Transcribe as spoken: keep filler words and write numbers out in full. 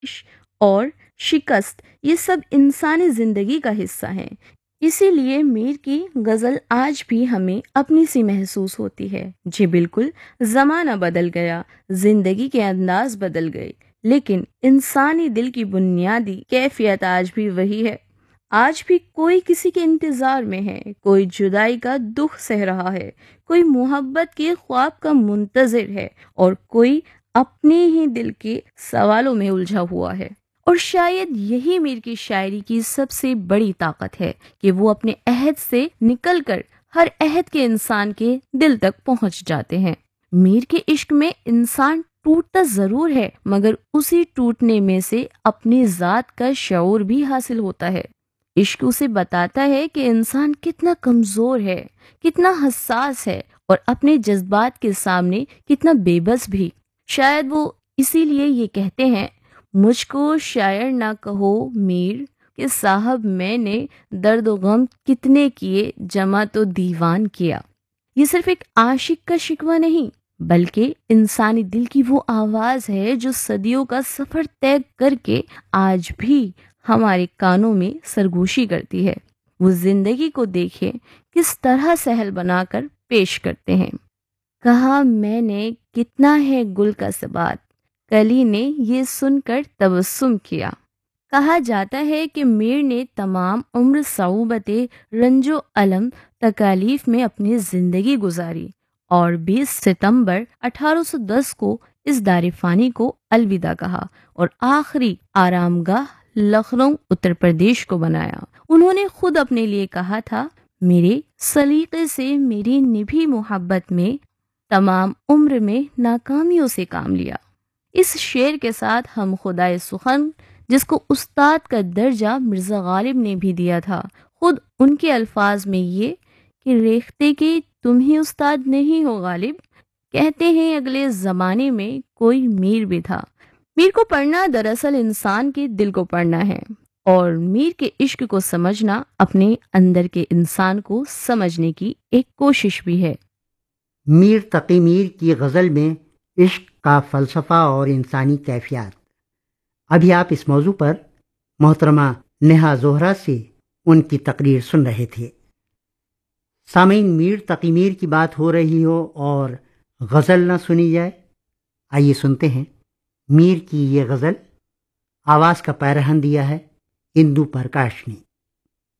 آزمائش اور شکست یہ سب انسانی زندگی کا حصہ ہیں۔ اسی لیے میر کی غزل آج بھی ہمیں اپنی سی محسوس ہوتی ہے۔ جی بالکل، زمانہ بدل گیا، زندگی کے انداز بدل گئے، لیکن انسانی دل کی بنیادی کیفیت آج بھی وہی ہے۔ آج بھی کوئی کسی کے انتظار میں ہے، کوئی جدائی کا دکھ سہ رہا ہے، کوئی محبت کے خواب کا منتظر ہے، اور کوئی اپنے ہی دل کے سوالوں میں الجھا ہوا ہے۔ اور شاید یہی میر کی شاعری کی سب سے بڑی طاقت ہے کہ وہ اپنے عہد سے نکل کر ہر عہد کے انسان کے دل تک پہنچ جاتے ہیں۔ میر کے عشق میں انسان ٹوٹتا ضرور ہے، مگر اسی ٹوٹنے میں سے اپنی ذات کا شعور بھی حاصل ہوتا ہے۔ عشق اسے بتاتا ہے کہ انسان کتنا کمزور ہے، کتنا حساس ہے، اور اپنے جذبات کے سامنے کتنا بے بس بھی۔ شاید وہ اسی لیے یہ کہتے ہیں، مجھ کو شاعر نہ کہو میر کہ صاحب میں نے درد و غم کتنے کیے جمع تو دیوان کیا۔ یہ صرف ایک عاشق کا شکوہ نہیں، بلکہ انسانی دل کی وہ آواز ہے جو صدیوں کا سفر طے کر کے آج بھی ہمارے کانوں میں سرگوشی کرتی ہے۔ وہ زندگی کو دیکھیں کس طرح سہل بنا کر پیش کرتے ہیں۔ کہا میں نے کتنا ہے گل کا ثبات، کلی نے یہ سن کر تبسم کیا۔ کہا جاتا ہے کہ میر نے تمام عمر صعوبت رنج و الم تکالیف میں اپنی زندگی گزاری اور بیس ستمبر اٹھارہ سو دس کو اس دار فانی کو الوداع کہا اور آخری آرام گاہ لکھنؤ اتر پردیش کو بنایا۔ انہوں نے خود اپنے لیے کہا تھا، میرے سلیقے سے میری نبھی محبت میں تمام عمر میں ناکامیوں سے کام لیا۔ اس شعر کے ساتھ ہم خدائے سخن، جس کو استاد کا درجہ مرزا غالب نے بھی دیا تھا، خود ان کے الفاظ میں یہ کہ ریختے کے تم ہی استاد نہیں ہو غالب، کہتے ہیں اگلے زمانے میں کوئی میر بھی تھا۔ میر کو پڑھنا دراصل انسان کے دل کو پڑھنا ہے، اور میر کے عشق کو سمجھنا اپنے اندر کے انسان کو سمجھنے کی ایک کوشش بھی ہے۔ میر تقی میر کی غزل میں عشق کا فلسفہ اور انسانی کیفیات۔ ابھی آپ اس موضوع پر محترمہ نیہا زہرا سے ان کی تقریر سن رہے تھے۔ سامعین، میر تقی میر کی بات ہو رہی ہو اور غزل نہ سنی جائے؟ آئیے سنتے ہیں میر کی یہ غزل۔ آواز کا پیرہن دیا ہے اندو پرکاش نے۔